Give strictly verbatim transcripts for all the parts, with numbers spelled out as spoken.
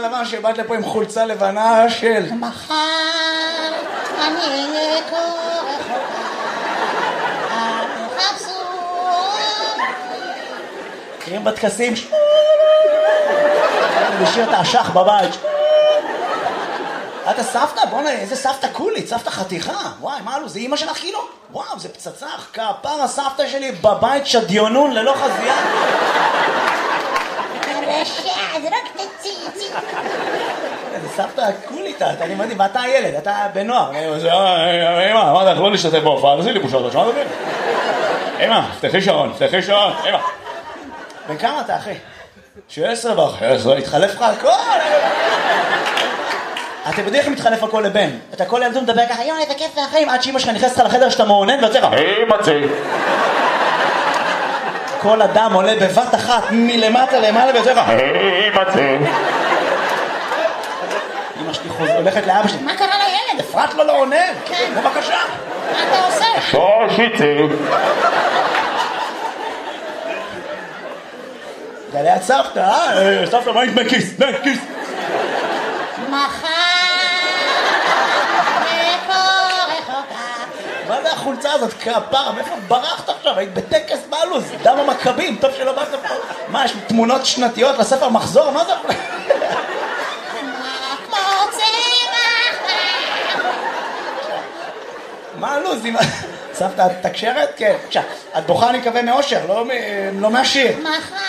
לבן שבאת לפה עם חולצה לבנה של... מחר אני אהיה כה רחוקה, אל תחפשו מכירים בטקסים? לשיר את האשך בבית. אתה סבתא? בוא'נה, איזה סבתא קולית, סבתא חתיכה. וואי, מה לו, זה אמא שלך כאילו? וואו, זה פצצה, כפר הסבתא שלי בבית שדיונון ללא חזייה. הרשע, זה רק תציצי. זה סבתא קולית, אני מדהים, ואתה הילד, אתה בנוער. אמא, אמרת לך לא להשתתף בהופעה, תעשי לי בושות, שמעת אותי? אמא, פתחי שעון, פתחי שעון, אמא. בן כמה אתה, אחי? שעשרה וחצי, התחלף לך הכל. אתה יודעים איך מתחלף הכל לבן? אתה כל ילדות מדבר ככה, יואי, איזה כיף מהחיים, עד שאמא שלך נכנסת לחדר שאתה מעונן ויוצא לך, היי מצי. כל אדם עולה בבת אחת מלמטה למעלה ויוצא לך, היי מצי. אמא שלי הולכת לאבא שלי, מה קרה לילד? אפרת לו לא עונן. כן. בבקשה. מה אתה עושה? שושיצי. זה ליד סבתא, אה? סבתא, מה עם בכיס? בכיס. מחר וכה רחוקה. מה זה החולצה הזאת? כפרה, מאיפה ברחת עכשיו? היית בטקס בלוז, דם המכבים, טוב שלא באת פה. מה, יש תמונות שנתיות לספר מחזור? מה זה? כמו צמח. מה הלוז? סבתא, את תקשרת? כן. בבקשה, את בוכה אני מקווה מאושר, לא מהשיר. מחר.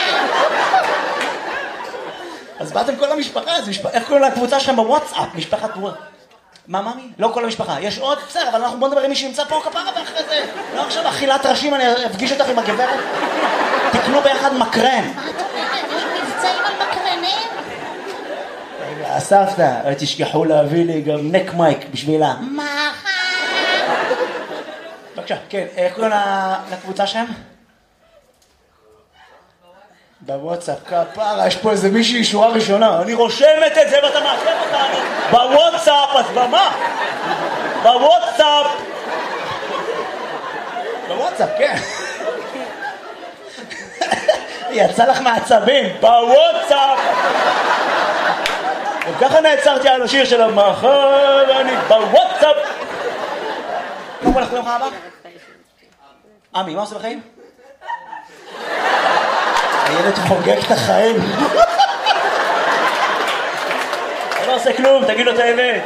אז באתם כל המשפחה, איך קוראים לקבוצה שלכם בוואטסאפ? משפחת וואטסאפ. מה, מאמי? לא כל המשפחה. יש עוד? בסדר, אבל אנחנו בוא נדבר עם מי שנמצא פה כפרה ואחרי זה. לא עכשיו אכילת ראשים, אני אפגיש אותך עם הגברת. תקנו ביחד מקרן. מה את אומרת? יש מבצעים על מקרנים? רגע, סבתא, תשכחו להביא לי גם נק מייק בשבילה. מחר. בבקשה, כן, איך קוראים לקבוצה שלהם? בוואטסאפ, כפרה, יש פה איזה מישהי שורה ראשונה, אני רושמת את זה ואתה מעכב אותנו בוואטסאפ, אז במה? בוואטסאפ בוואטסאפ, כן. יצא לך מעצבים, בוואטסאפ. וככה נעצרתי על השיר של המחר, אני בוואטסאפ. מה קורה לך ביום הבא? עמי, מה עושה בחיים? הילד חוגג את החיים. אתה לא עושה כלום, תגיד לו את האמת.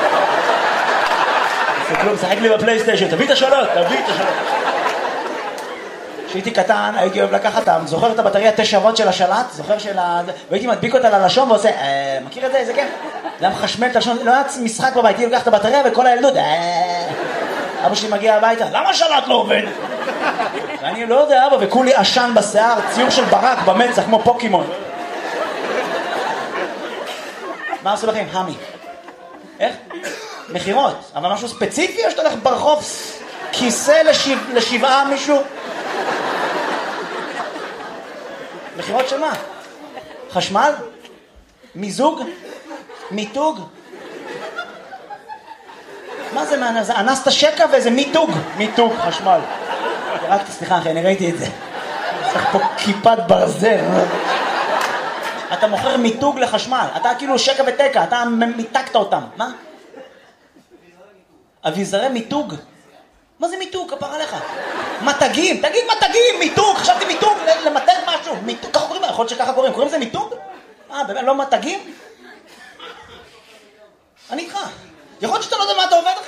עושה כלום, שחק לי בפלייסטיישן, תביא את השאלות, תביא את השאלות. כשהייתי קטן, הייתי אוהב לקחת, זוכר את הבטריה תשע וולט של השלט? זוכר של ה... והייתי מדביק אותה ללשון ועושה, מכיר את זה? איזה כן? זה היה מחשמל את הלשון, לא היה משחק בבית, הייתי לוקח את הבטריה וכל הילדות, אבא שלי מגיע הביתה, למה השלט לא עובד? ואני לא יודע, אבא, וכולי עשן בשיער, ציור של ברק במצח, כמו פוקימון. מה עושה לכם? המי. איך? מחירות. אבל משהו ספציפי או שאתה הולך ברחוב כיסא לשבע, לשבעה מישהו? מחירות של מה? חשמל? מיזוג? מיתוג? מה זה? מה, זה אנסת שקע ואיזה מיתוג. מיתוג, חשמל. רק סליחה אחי, אני ראיתי את זה. צריך פה כיפת ברזל. אתה מוכר מיתוג לחשמל. אתה כאילו שקע ותקע, אתה מיתקת אותם. מה? אביזרי מיתוג? מה זה מיתוג? כפר עליך. מתגים, תגיד מתגים, מיתוג. חשבתי מיתוג, למתג משהו. מיתוג, ככה קוראים, יכול להיות שככה קוראים. קוראים זה מיתוג? אה, באמת, לא מתגים? אני איתך. יכול להיות שאתה לא יודע מה אתה עובד, אחי?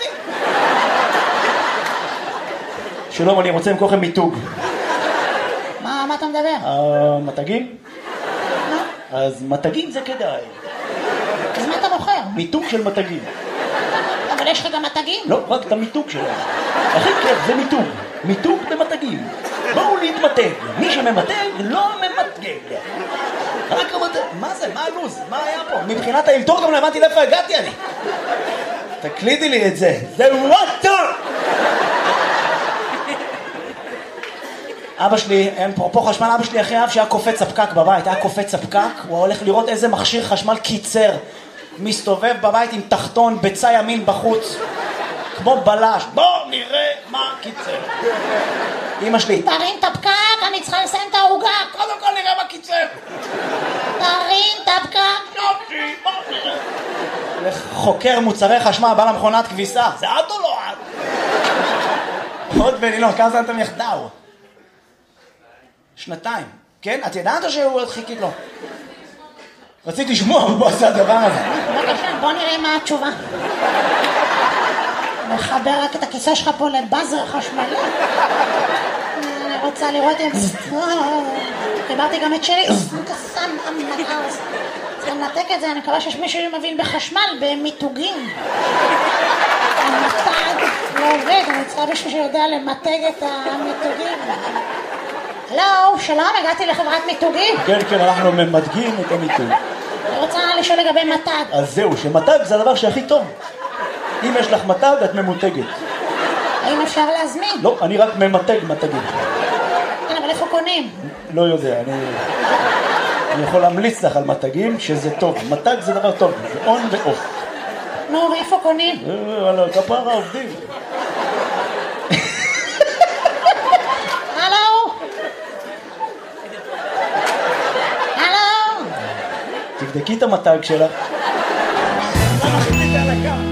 שלום, אני רוצה למכור לכם מיתוג. מה, מה אתה מדבר? אה, מתגים? אז מתגים זה כדאי. אז מה אתה מוכר? מיתוג של מתגים. אבל יש לך גם מתגים? לא, רק את המיתוג שלהם. הכי כיף זה מיתוג. מיתוג במתגים. בואו להתמתג. מי שממתג לא ממתגג. רק המתג. מה זה? מה הלוז? מה היה פה? מבחינת האלתור גם לא הבנתי לאיפה הגעתי אני. תקלידי לי את זה. זה וואטו! אבא שלי, אפרופו חשמל, אבא שלי אחרי אב שהיה קופץ הפקק בבית, היה קופץ הפקק, הוא הולך לראות איזה מכשיר חשמל קיצר, מסתובב בבית עם תחתון בצע ימין בחוץ, כמו בלש, בוא נראה מה קיצר. אמא שלי, תרים את הפקק, אני צריכה לסיים את העוגה. קודם כל נראה מה קיצר. תרים את הפקק. יופי. חוקר מוצרי חשמל, בא למכונת כביסה. זה את או לא את? עוד בנילון, כמה זמן אתם יחדיו? שנתיים. כן? את ידעת או שהוא עוד חיכית לו? רציתי לשמוע, הוא עושה הדבר הזה. בבקשה, בוא נראה מה התשובה. מחבר רק את הכיסא שלך פה לבאזר חשמלי. אני רוצה לראות אם... חיברתי גם את שלי. קסם המנהרס. צריך לנתק את זה, אני מקווה שיש מישהו שמבין בחשמל, במיתוגים. המתג לא עובד, אני צריכה מישהו שיודע למתג את המיתוגים. הלו, שלום, הגעתי לחברת מיתוגים. כן, כן, אנחנו ממתגים את המיתוג. אני רוצה לשאול לגבי מתג. אז זהו, שמתג זה הדבר שהכי טוב. אם יש לך מתג, את ממותגת. האם אפשר להזמין? לא, אני רק ממתג מתגים. כן, אבל איפה קונים? לא יודע, אני... אני יכול להמליץ לך על מתגים שזה טוב. מתג זה דבר טוב, זה און ואוף. נו, ואיפה קונים? וואלה, כפרה עובדים. הלו? הלו? תבדקי את המתג שלך. אתה מחליט על הקו.